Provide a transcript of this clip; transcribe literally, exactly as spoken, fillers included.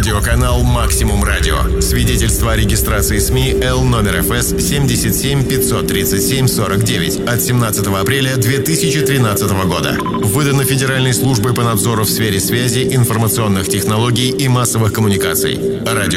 Радиоканал «Максимум Радио». Свидетельство о регистрации СМИ Л номер эф эс семьдесят семь пятьсот тридцать семь сорок девять от семнадцатого апреля две тысячи тринадцатого года. Выдано Федеральной службой по надзору в сфере связи, информационных технологий и массовых коммуникаций. Радио